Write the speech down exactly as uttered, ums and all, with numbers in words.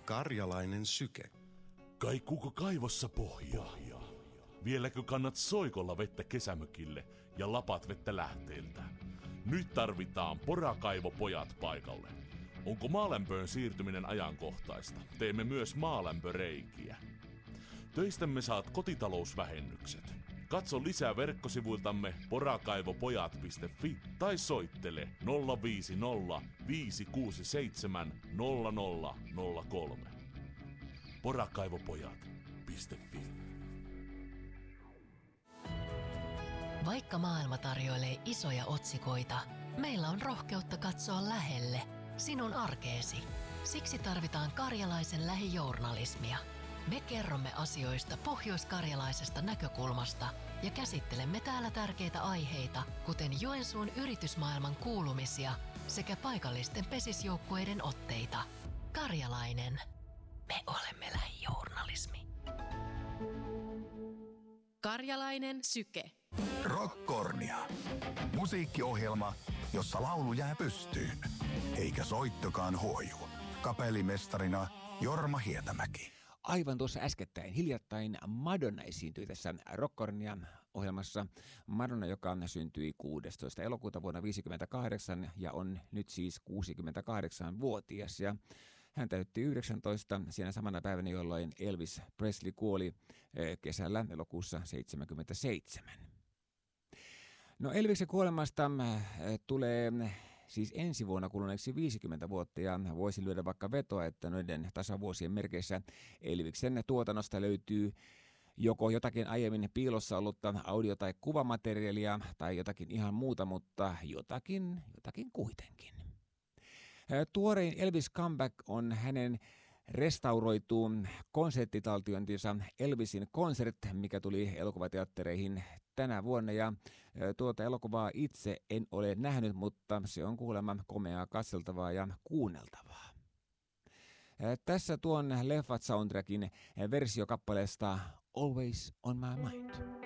Karjalainen syke. Kaikuuko kaivossa pohjaa? Vieläkö kannat soikolla vettä kesämökille ja lapat vettä lähteeltä? Nyt tarvitaan porakaivopojat paikalle. Onko maalämpöön siirtyminen ajankohtaista? Teemme myös maalämpöreikiä. Töistämme saat kotitalousvähennykset. Katso lisää verkkosivuiltamme porakaivopojat piste fi tai soittele nolla viisi nolla viisi kuusi seitsemän nolla nolla nolla kolme. porakaivopojat piste fi. Vaikka maailma tarjoilee isoja otsikoita, meillä on rohkeutta katsoa lähelle, sinun arkeesi. Siksi tarvitaan karjalaisen lähijournalismia. Me kerromme asioista pohjoiskarjalaisesta näkökulmasta ja käsittelemme täällä tärkeitä aiheita, kuten Joensuun yritysmaailman kuulumisia sekä paikallisten pesisjoukkueiden otteita. Karjalainen. Me olemme lähijournalismi. Karjalainen syke. Rockkornia. Musiikkiohjelma, jossa laulu jää pystyyn, eikä soittokaan huoju. Kapellimestarina Jorma Hietämäki. Aivan tuossa äskettäin, hiljattain Madonna esiintyi tässä Rockkornia-ohjelmassa. Madonna, joka syntyi kuudestoista elokuuta vuonna tuhatyhdeksänsataaviisikymmentäkahdeksan ja on nyt siis kuusikymmentäkahdeksanvuotias. Ja hän täytti yhdeksäntoista siinä samana päivänä, jolloin Elvis Presley kuoli kesällä elokuussa seitsemänkymmentäseitsemän. No Elviksen kuolemasta tulee siis ensi vuonna kuluneeksi viisikymmentä vuotta ja voisi lyödä vaikka vetoa, että noiden tasavuosien merkeissä Elviksen tuotannosta löytyy joko jotakin aiemmin piilossa ollutta audio- tai kuvamateriaalia tai jotakin ihan muuta, mutta jotakin, jotakin kuitenkin. Tuorein Elvis Comeback on hänen restauroitu konserttitaltiointinsa Elvisin Concert, mikä tuli elokuvateattereihin tänä vuonna. Ja tuota elokuvaa itse en ole nähnyt, mutta se on kuulemma komeaa katseltavaa ja kuunneltavaa. Tässä tuon leffat soundtrackin versio kappaleesta Always on my mind.